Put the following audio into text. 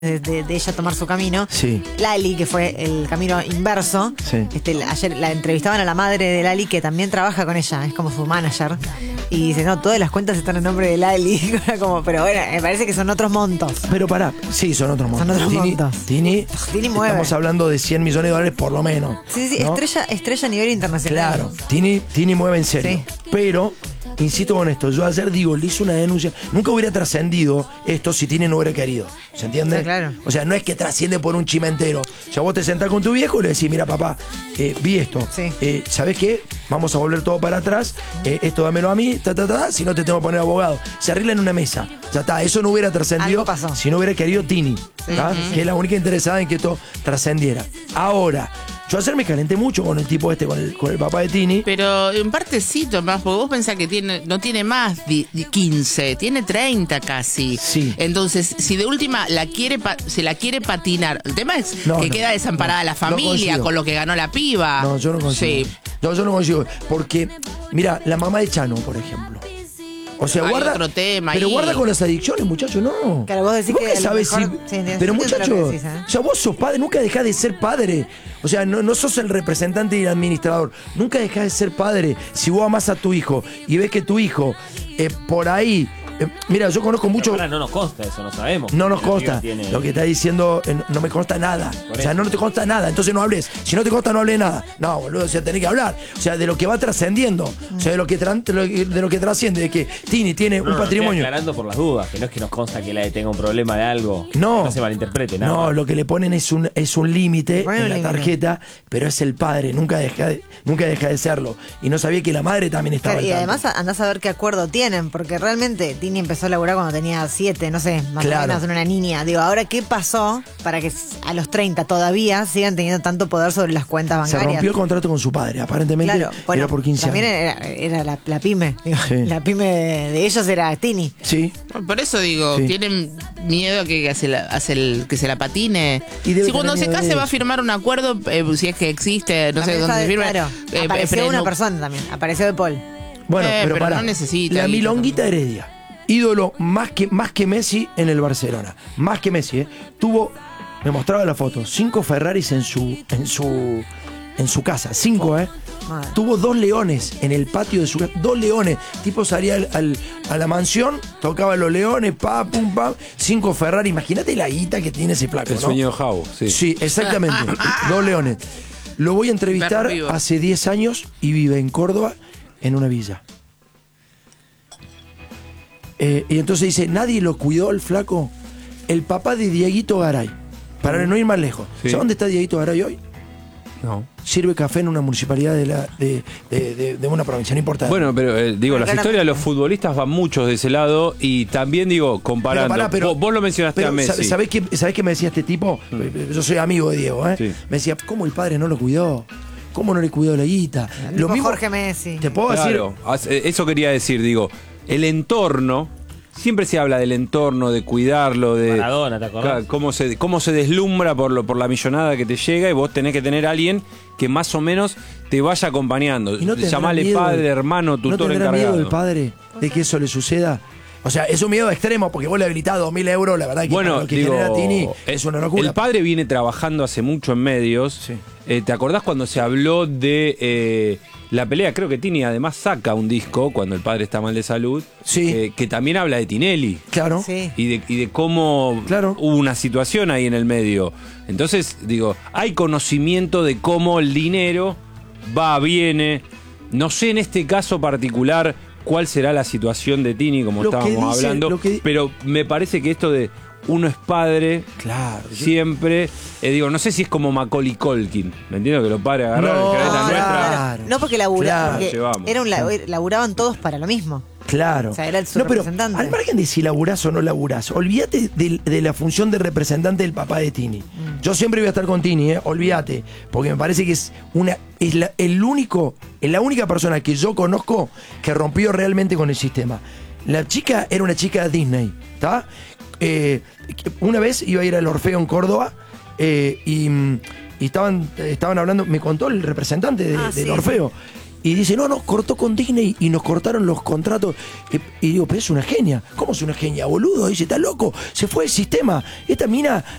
de ella tomar su camino. Sí. Lali, que fue el camino inverso. Sí. Ayer la entrevistaban a la madre de Lali, que también trabaja con ella, es como su manager. Y dice, no, todas las cuentas están en nombre de Lali. Como, pero bueno, me parece que son otros montos. Pero pará, sí, son otros montos. Son otros montos. Tini mueve. Estamos hablando de 100 millones de dólares por lo menos. Sí, ¿no? estrella a nivel internacional. Claro, Tini mueve en serio. Sí. Pero, insisto con esto, yo ayer digo, le hice una denuncia. Nunca hubiera trascendido esto si Tini no hubiera querido. ¿Se entiende? Sí, claro. O sea, no es que trasciende por un chime entero. O sea, vos te sentás con tu viejo y le decís, mira papá, vi esto. Sí. ¿Sabés qué? Vamos a volver todo para atrás. Esto dámelo a mí, si no te tengo que poner abogado. Se arregla en una mesa. Ya está, eso no hubiera trascendido si no hubiera querido Tini. Sí. Que es la única interesada en que esto trascendiera. Ahora, yo ayer me calenté mucho con el tipo este, con el papá de Tini. Pero en parte sí, Tomás, porque vos pensás que no tiene más de 15, tiene 30 casi. Sí. Entonces, si de última se la quiere patinar, el tema es que queda desamparada la familia con lo que ganó la piba. No, yo no consigo. Sí. No, yo no consigo. Porque, mira, la mamá de Chano, por ejemplo. O sea, Hay guarda. otro tema pero ahí. guarda con las adicciones, muchachos, no. Claro, vos decís que a lo sabés mejor- si. sí, Pero entiendo lo que muchachos, decís, ¿eh? o sea, vos sos padre, nunca dejás de ser padre. O sea, no sos el representante y el administrador. Nunca dejás de ser padre. Si vos amás a tu hijo y ves que tu hijo por ahí. Mira, yo conozco mucho. Ahora no nos consta eso, no sabemos. No nos El pibe consta. tiene- Lo que está diciendo no me consta nada. O sea, no te consta nada. Entonces no hables. Si no te consta, no hables nada. No, boludo, o sea, tenés que hablar. O sea, de lo que va trascendiendo. O sea, de lo que trasciende. De que Tini tiene un Estoy patrimonio. aclarando por las dudas, que no es que nos consta que la tenga un problema de algo. No. Que no se malinterprete, nada. No, lo que le ponen es un límite Ponen en un la límite. tarjeta, pero es el padre, nunca deja de serlo. Y no sabía que la madre también estaba Claro, y al además tanto. andás a ver qué acuerdo tienen, porque realmente Tini empezó a laburar cuando tenía 7, no sé, más Claro. o menos una niña. Digo, ahora, ¿qué pasó para que a los 30 todavía sigan teniendo tanto poder sobre las cuentas Se bancarias? rompió el contrato con su padre, aparentemente Claro, bueno, era por 15 también años. era la pyme. Digo, Sí. La pyme de ellos era Tini. Sí. Por eso digo, Sí. tienen miedo que se la patine. Y debe Si cuando tener se miedo case de va a eso. firmar un acuerdo, si es que existe, no sé También dónde se firma. Claro, apareció pero una no- persona también, apareció De Paul. Bueno, pero pero pará. no necesita La guita Milonguita tampoco. Heredia, ídolo más que Messi en el Barcelona. Más que Messi, tuvo, me mostraba la foto, 5 Ferraris en su casa. 5, Madre. Tuvo 2 leones en el patio de su casa. 2 leones. Tipo salía a la mansión, tocaba los leones, pum, 5 Ferrari. Imagínate la guita que tiene ese flaco, El ¿no? sueño de Javo, sí. Sí, exactamente. 2 leones. Lo voy a entrevistar Perro vivo. hace 10 años y vive en Córdoba, en una villa. Y entonces dice, nadie lo cuidó al flaco. El papá de Dieguito Garay. Para no ir más lejos. Sí. ¿Sabes dónde está Dieguito Garay hoy? No. Sirve café en una municipalidad de una provincia, no importa. Bueno, pero digo, las Claramente. historias de los futbolistas van muchos de ese lado y también digo, comparando. Vos lo mencionaste a Messi. ¿Sabés qué me decía este tipo? Yo soy amigo de Diego, Sí. Me decía, ¿cómo el padre no lo cuidó? ¿Cómo no le cuidó la guita? Lo mismo Jorge Messi. Te puedo decir. Claro, eso quería decir, digo, el entorno, siempre se habla del entorno, de cuidarlo, de Maradona, ¿te acordás? cómo se deslumbra por la millonada que te llega y vos tenés que tener a alguien que más o menos te vaya acompañando. ¿Y no tendrá Llamale miedo padre, hermano, ¿No tutor tendrá encargado. miedo el padre de que eso le suceda? O sea, es un miedo extremo porque vos le habilitás 2.000 euros, la verdad que para Bueno, lo que digo, genera Tini es una locura. el padre viene trabajando hace mucho en medios. Sí. ¿Te acordás cuando se habló de la pelea? Creo que Tini además saca un disco cuando el padre está mal de salud. Sí. Que también habla de Tinelli. Claro. Sí. Y de cómo Claro. hubo una situación ahí en el medio. Entonces, digo, hay conocimiento de cómo el dinero va, viene. No sé en este caso particular cuál será la situación de Tini, como Lo que estábamos dice- hablando, lo que- pero me parece que esto de uno es padre Claro. siempre, digo, no sé si es como Macaulay Culkin, ¿me entiendes? Que lo padres agarraron No, el que era nuestra. claro. No porque Claro. porque Llevamos. era laburaban todos para lo mismo. Claro. O sea, era su no, pero representante. al margen de si laburás o no laburás, olvídate de la función de representante del papá de Tini. Yo siempre voy a estar con Tini, olvídate, porque me parece que es la única persona que yo conozco que rompió realmente con el sistema. La chica era una chica de Disney, ¿está? Una vez iba a ir al Orfeo en Córdoba y estaban hablando, me contó el representante del sí. Orfeo. Y dice, no, cortó con Disney y nos cortaron los contratos. Y digo, pero es una genia. ¿Cómo es una genia, boludo? Dice, está loco, se fue el sistema. Esta mina